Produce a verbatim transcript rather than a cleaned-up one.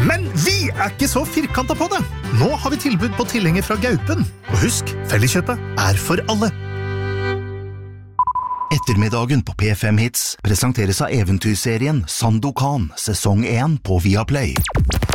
Men vi er ikke så firkantet på det. Nå har vi tilbud på tilhenger fra Gaupen. Og husk, Felleskjøpet er for alle. Ettermiddagen på P fem Hits presenteres av eventyrserien Sandokan, sesong én på Viaplay.